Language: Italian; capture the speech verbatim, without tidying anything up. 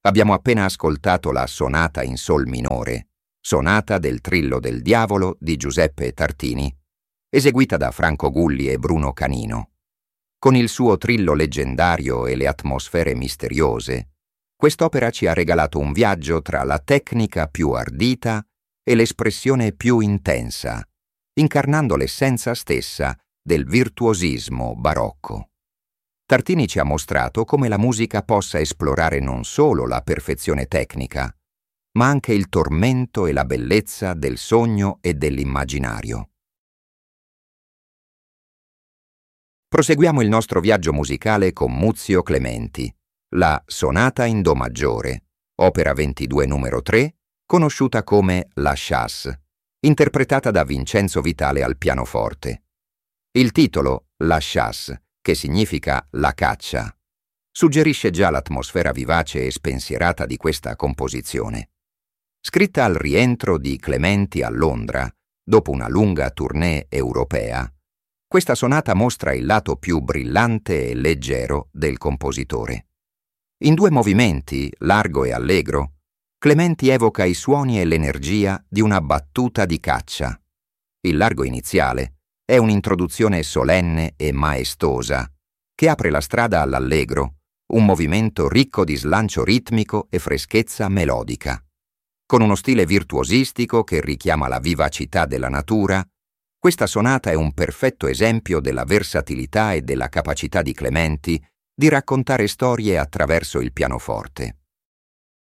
Abbiamo appena ascoltato la sonata in sol minore, sonata del Trillo del Diavolo di Giuseppe Tartini, eseguita da Franco Gulli e Bruno Canino. Con il suo trillo leggendario e le atmosfere misteriose, quest'opera ci ha regalato un viaggio tra la tecnica più ardita e l'espressione più intensa, incarnando l'essenza stessa del virtuosismo barocco. Tartini ci ha mostrato come la musica possa esplorare non solo la perfezione tecnica, ma anche il tormento e la bellezza del sogno e dell'immaginario. Proseguiamo il nostro viaggio musicale con Muzio Clementi, la Sonata in Do maggiore, opera ventidue numero tre, conosciuta come La Chasse, interpretata da Vincenzo Vitale al pianoforte. Il titolo, La Chasse, che significa la caccia, suggerisce già l'atmosfera vivace e spensierata di questa composizione. Scritta al rientro di Clementi a Londra, dopo una lunga tournée europea, questa sonata mostra il lato più brillante e leggero del compositore. In due movimenti, largo e allegro, Clementi evoca i suoni e l'energia di una battuta di caccia. Il largo iniziale è un'introduzione solenne e maestosa, che apre la strada all'allegro, un movimento ricco di slancio ritmico e freschezza melodica. Con uno stile virtuosistico che richiama la vivacità della natura, questa sonata è un perfetto esempio della versatilità e della capacità di Clementi di raccontare storie attraverso il pianoforte.